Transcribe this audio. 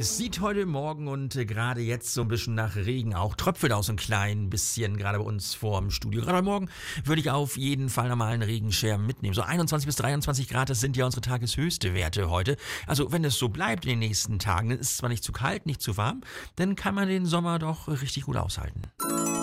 Es sieht heute Morgen und gerade jetzt so ein bisschen nach Regen auch. Tröpfelt auch so ein klein bisschen, gerade bei uns vorm Studio. Gerade heute Morgen würde ich auf jeden Fall normalen Regenschirm mitnehmen. So 21 bis 23 Grad, das sind ja unsere tageshöchste Werte heute. Also wenn es so bleibt in den nächsten Tagen, dann ist es zwar nicht zu kalt, nicht zu warm, dann kann man den Sommer doch richtig gut aushalten.